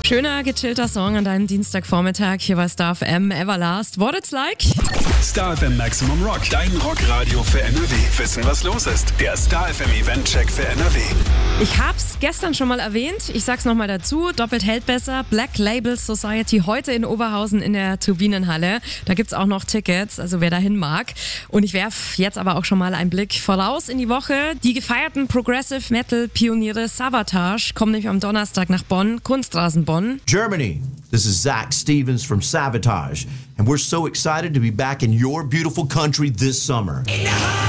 Schöner, gechillter Song an deinem Dienstagvormittag. Hier bei Star FM, Everlast. What it's like? Star FM Maximum Rock, dein Rockradio für NRW. Wissen, was los ist? Der Star FM Event-Check für NRW. Ich hab's gestern schon mal erwähnt. Ich sag's nochmal dazu. Doppelt hält besser. Black Label Society heute in Oberhausen in der Turbinenhalle. Da gibt's auch noch Tickets, also wer dahin mag. Und ich werf jetzt aber auch schon mal einen Blick voraus in die Woche. Die gefeierten Progressive Metal Pioniere Savatage kommen nämlich am Donnerstag nach Bonn, Kunstrasen Bonn. Germany, this is Zach Stevens from Savatage, and we're so excited to be back in your beautiful country this summer.